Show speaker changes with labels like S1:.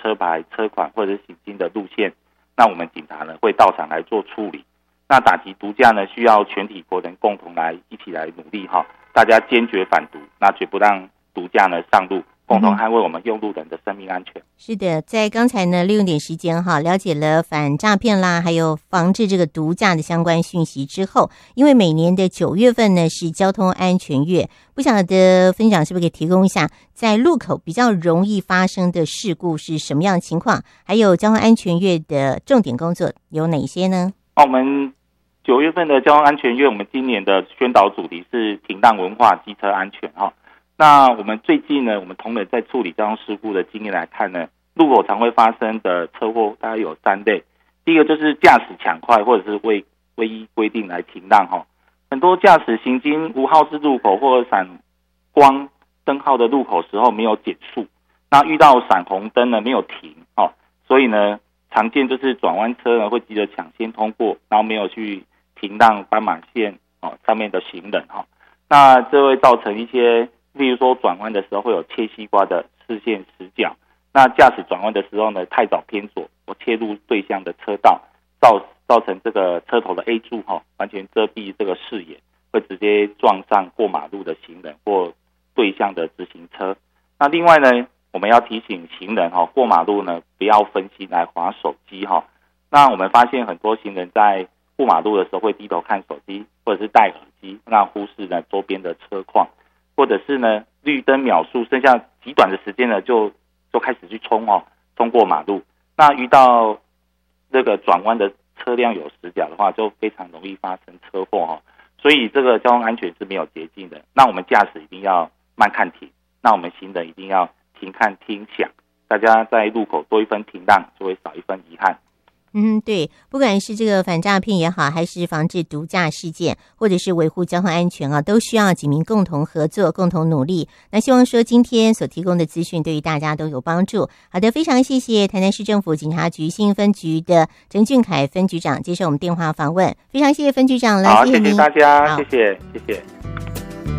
S1: 车牌、车款或者是行经的路线，那我们警察呢会到场来做处理。那打击毒驾呢，需要全体国人共同一起来努力哈，大家坚决反毒，那绝不让毒驾呢上路，共同捍卫我们用路人的生命安全。
S2: 是的，在刚才呢利用点时间了解了反诈骗啦，还有防治这个毒驾的相关讯息之后，因为每年的9月份呢是交通安全月，不晓得分局长是不是可以提供一下在路口比较容易发生的事故是什么样的情况，还有交通安全月的重点工作有哪些呢？
S1: 我们9月份的交通安全月，我们今年的宣导主题是停让文化、机车安全那我们最近呢，我们同仁在处理交通事故的经验来看呢，路口常会发生的车祸大概有3类。第一个就是驾驶抢快，或者是未依规定来停让很多驾驶行经无号志路口或者闪光灯号的路口时候没有减速，那遇到闪红灯呢没有停所以呢常见就是转弯车呢会急着抢先通过，然后没有去停让斑马线上面的行人那这会造成一些，例如说转弯的时候会有切西瓜的视线死角，那驾驶转弯的时候呢太早偏左或切入对向的车道，造成这个车头的 A 柱完全遮蔽这个视野，会直接撞上过马路的行人或对向的直行车。那另外呢，我们要提醒行人过马路呢不要分心来滑手机那我们发现很多行人在过马路的时候会低头看手机，或者是戴耳机，那忽视呢周边的车况，或者是呢绿灯秒数剩下极短的时间呢就开始去冲过马路，那遇到这个转弯的车辆有死角的话，就非常容易发生车祸所以这个交通安全是没有捷径的。那我们驾驶一定要慢看停，那我们行人一定要停看听响，大家在路口多一分停让，就会少一分遗憾。
S2: 对，不管是这个反诈骗也好，还是防治毒驾事件，或者是维护交通安全都需要警民共同合作，共同努力。那希望说今天所提供的资讯对于大家都有帮助。好的，非常谢谢台南市政府警察局新营分局的陈俊凯分局长接受我们电话访问，非常谢谢分局长了，
S1: 好，谢谢大家，谢谢。